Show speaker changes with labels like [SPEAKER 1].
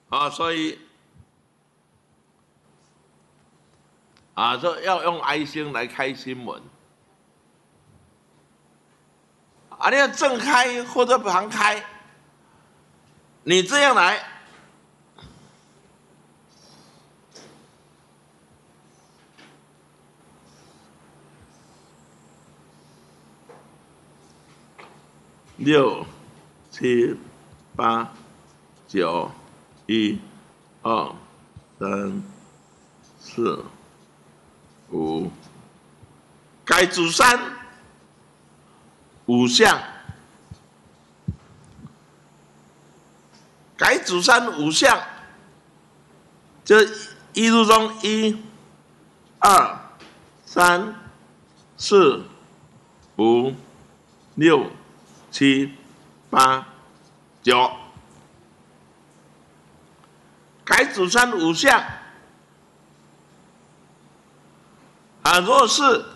[SPEAKER 1] 啊，所以啊，说要用爱心来开新闻。啊，你要正开或者旁开，你这样来，6、7、8、9、1、2、3、4、5，改主山5项，改主山5项，就一路中1、2、3、4、5、6、7、8、9，改主山5项啊，如果是